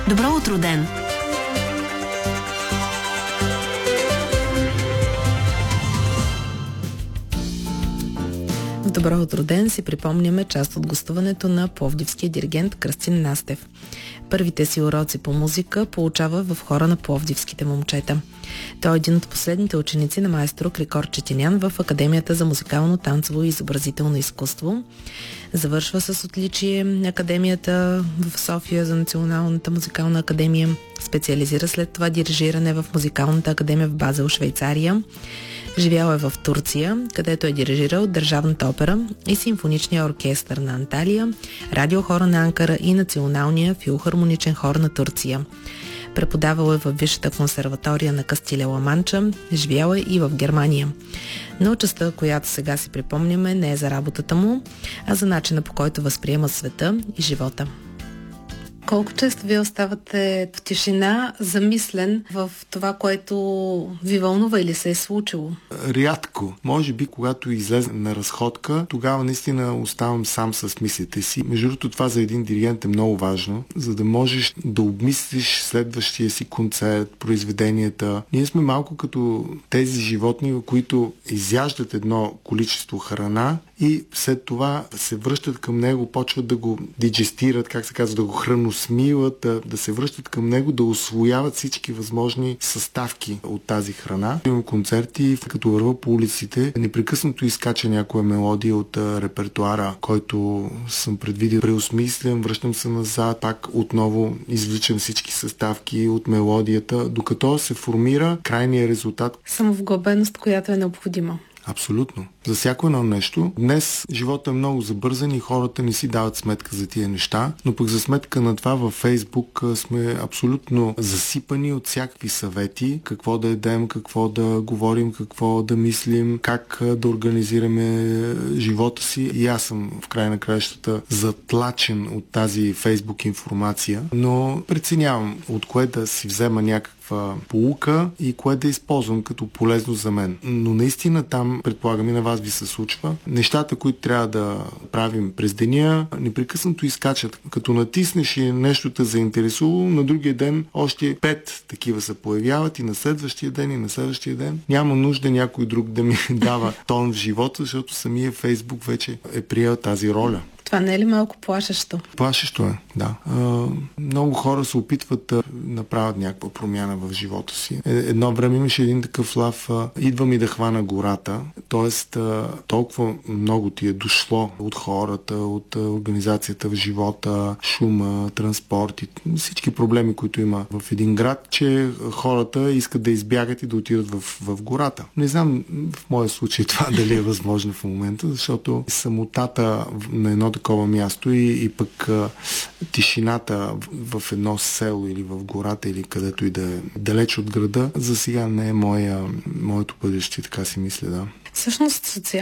Добро утро, ден! В Добро утро, ден си припомняме част от гостуването на пловдивския диригент Кръстин Настев. Първите си уроци по музика получава в хора на пловдивските момчета. Той е един от последните ученици на маестро Крикор Четинян в Академията за музикално, танцово и изобразително изкуство. Завършва с отличие Академията в София за Националната музикална академия. Специализира след това дирижиране в Музикалната академия в Базел, Швейцария. Живял е в Турция, където е дирижирал Държавната опера и Симфоничния оркестър на Анталия, радиохора на Анкара и Националния филхармоничен хор на Турция. Преподавал е в Висшата консерватория на Кастилия-Ла Манча, живял е и в Германия. Но частта, която сега си припомняме, не е за работата му, а за начина, по който възприема света и живота. Колко често вие оставате в тишина, замислен в това, което ви вълнува или се е случило? Рядко. Може би, когато излезе на разходка, тогава наистина оставам сам с мислите си. Между другото, това за един диригент е много важно, за да можеш да обмислиш следващия си концерт, произведенията. Ние сме малко като тези животни, които изяждат едно количество храна и след това се връщат към него, почват да го диджестират, как се казва, да го храносмилат, да се връщат към него, да усвояват всички възможни съставки от тази храна. Имам концерти, като върва по улиците, непрекъснато изкача някоя мелодия от репертуара, който съм предвидил, преосмислям, връщам се назад, пак отново извличам всички съставки от мелодията, докато се формира крайния резултат. Самовглъбеност, която е необходима. Абсолютно. За всяко едно нещо. Днес живота е много забързан и хората не си дават сметка за тия неща, но пък за сметка на това във Фейсбук сме абсолютно засипани от всякакви съвети, какво да едем, какво да говорим, какво да мислим, как да организираме живота си. И аз съм в край на краищата затлачен от тази Фейсбук информация, но преценявам от кое да си взема някаква поука и кое да използвам като полезно за мен. Но наистина там, предполагам и на вас ви се случва, нещата, които трябва да правим през деня, непрекъснато изкачат. Като натиснеш и нещо те заинтересува, на другия ден още 5 такива се появяват и на следващия ден, и на следващия ден. Няма нужда някой друг да ми дава тон в живота, защото самия Фейсбук вече е приел тази роля. Това не е ли малко плашещо? Плашещо е, да. Много хора се опитват да направят някаква промяна в живота си. Едно време имаше един такъв лав, идва ми да хвана гората, т.е. толкова много ти е дошло от хората, от организацията в живота, шума, транспорт и всички проблеми, които има в един град, че хората искат да избягат и да отидат в гората. Не знам в моя случай това дали е възможно в момента, защото самотата на едно такова място и пък тишината в едно село или в гората или където и да е далеч от града, за сега не е моето бъдеще, така си мисля, да. Всъщност